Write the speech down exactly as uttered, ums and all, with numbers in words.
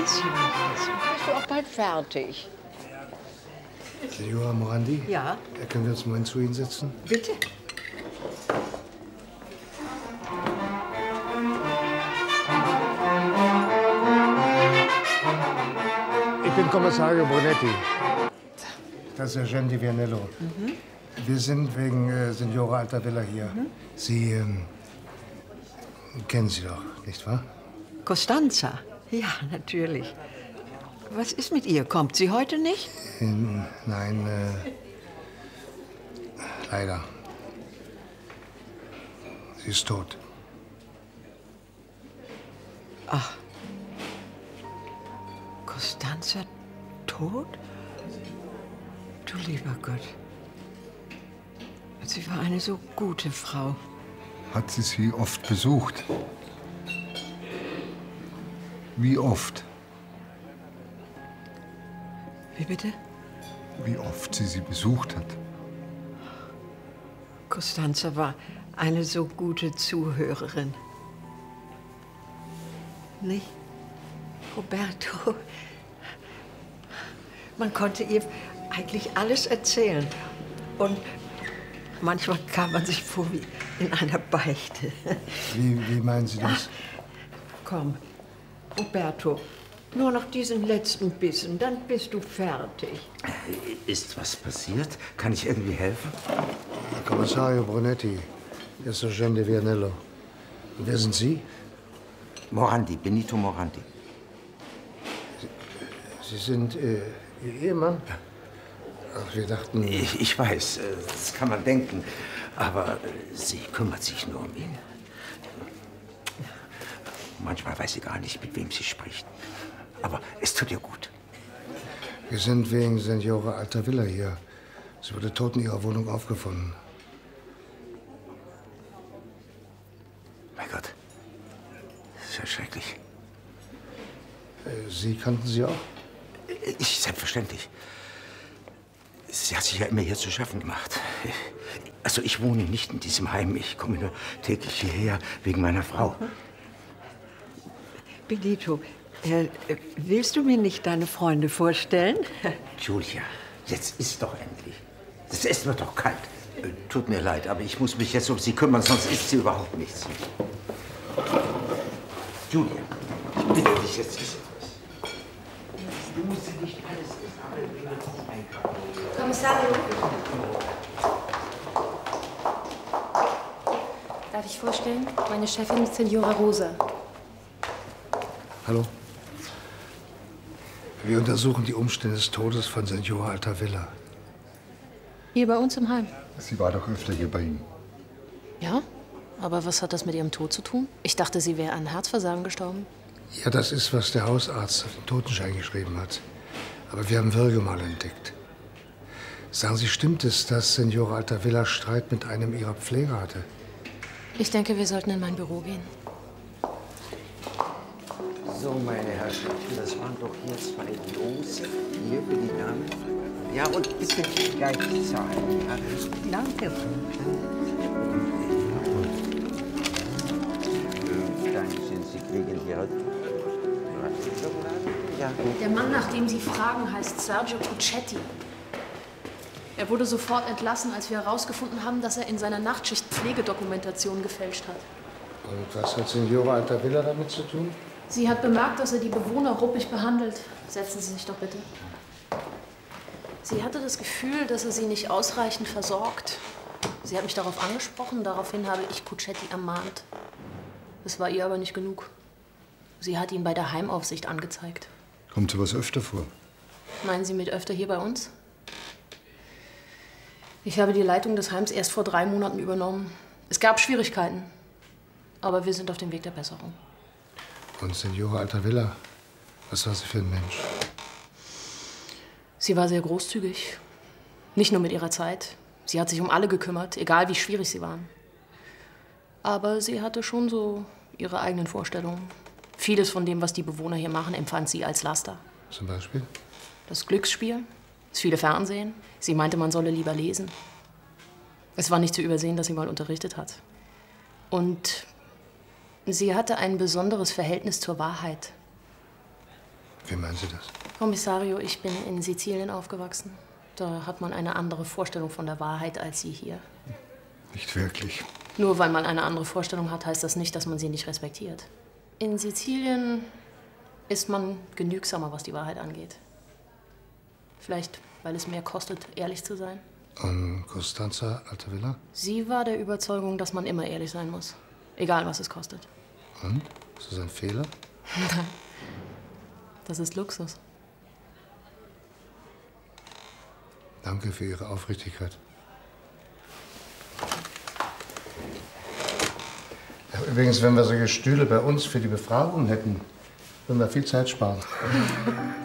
Bist du auch bald fertig? Signora Morandi? Ja? Können wir uns mal zu Ihnen setzen? Bitte. Ich bin Kommissario Brunetti. Das ist Sergent Di Vianello. Mhm. Wir sind wegen äh, Signora Altavilla hier. Mhm. Sie ähm, kennen sie doch, nicht wahr? Costanza? Ja, natürlich. Was ist mit ihr? Kommt sie heute nicht? In, nein, äh, leider. Sie ist tot. Ach. Costanza tot? Du lieber Gott. Sie war eine so gute Frau. Hat sie sie oft besucht? Wie oft? Wie bitte? Wie oft sie sie besucht hat. Costanza war eine so gute Zuhörerin. Nicht? Roberto. Man konnte ihr eigentlich alles erzählen. Und manchmal kam man sich vor wie in einer Beichte. Wie, wie meinen Sie das? Komm, Roberto, nur noch diesen letzten Bissen, dann bist du fertig. Ist was passiert? Kann ich irgendwie helfen? Kommissario Brunetti, der Sergent Di Vianello. Und wer sind Sie? Morandi, Benito Morandi. Sie, Sie sind äh, Ihr Ehemann? Ach, wir dachten... Ich, ich weiß, das kann man denken. Aber sie kümmert sich nur um ihn. Manchmal weiß sie gar nicht, mit wem sie spricht. Aber es tut ihr gut. Wir sind wegen Signora Altavilla hier. Sie wurde tot in ihrer Wohnung aufgefunden. Mein Gott, das ist ja schrecklich. Sie kannten sie auch? Ich, selbstverständlich. Sie hat sich ja immer hier zu schaffen gemacht. Also ich wohne nicht in diesem Heim. Ich komme nur täglich hierher wegen meiner Frau. Benito, äh, willst du mir nicht deine Freunde vorstellen? Julia, jetzt isst doch endlich. Das Essen wird doch kalt. Äh, tut mir leid, aber ich muss mich jetzt um sie kümmern, sonst isst sie überhaupt nichts. Julia, ich bitte dich jetzt, iss etwas. Du musst ja nicht alles essen, aber du kannst es einkaufen. Kommissario. Darf ich vorstellen? Meine Chefin ist Signora Rosa. Hallo. Wir untersuchen die Umstände des Todes von Signora Altavilla. Hier bei uns im Heim? Sie war doch öfter hier bei Ihnen. Ja, aber was hat das mit ihrem Tod zu tun? Ich dachte, sie wäre an Herzversagen gestorben. Ja, das ist, was der Hausarzt auf den Totenschein geschrieben hat. Aber wir haben Würgemal entdeckt. Sagen Sie, stimmt es, dass Signora Altavilla Streit mit einem ihrer Pfleger hatte? Ich denke, wir sollten in mein Büro gehen. So, meine Herrschaften, das waren doch hier zwei Lose. Hier für die Damen. Ja, und bitte gleich zahlen. Ja. Danke. Dann sind Sie wegen Ihrer ja, gut. Der Mann, nach dem Sie fragen, heißt Sergio Puccetti. Er wurde sofort entlassen, als wir herausgefunden haben, dass er in seiner Nachtschicht Pflegedokumentation gefälscht hat. Und was hat Signora Altavilla damit zu tun? Sie hat bemerkt, dass er die Bewohner ruppig behandelt. Setzen Sie sich doch bitte. Sie hatte das Gefühl, dass er sie nicht ausreichend versorgt. Sie hat mich darauf angesprochen, daraufhin habe ich Puccetti ermahnt. Das war ihr aber nicht genug. Sie hat ihn bei der Heimaufsicht angezeigt. Kommt sowas öfter vor? Meinen Sie mit öfter hier bei uns? Ich habe die Leitung des Heims erst vor drei Monaten übernommen. Es gab Schwierigkeiten, aber wir sind auf dem Weg der Besserung. Und Signora Altavilla, was war sie für ein Mensch? Sie war sehr großzügig. Nicht nur mit ihrer Zeit. Sie hat sich um alle gekümmert, egal wie schwierig sie waren. Aber sie hatte schon so ihre eigenen Vorstellungen. Vieles von dem, was die Bewohner hier machen, empfand sie als Laster. Zum Beispiel? Das Glücksspiel, das viele Fernsehen. Sie meinte, man solle lieber lesen. Es war nicht zu übersehen, dass sie mal unterrichtet hat. Und sie hatte ein besonderes Verhältnis zur Wahrheit. Wie meinen Sie das? Kommissario, ich bin in Sizilien aufgewachsen. Da hat man eine andere Vorstellung von der Wahrheit als Sie hier. Nicht wirklich. Nur weil man eine andere Vorstellung hat, heißt das nicht, dass man sie nicht respektiert. In Sizilien ist man genügsamer, was die Wahrheit angeht. Vielleicht, weil es mehr kostet, ehrlich zu sein. Und Costanza, Alta Villa? Sie war der Überzeugung, dass man immer ehrlich sein muss. Egal, was es kostet. Und? Ist das ein Fehler? Nein. Das ist Luxus. Danke für Ihre Aufrichtigkeit. Ja, übrigens, wenn wir solche Stühle bei uns für die Befragung hätten, würden wir viel Zeit sparen.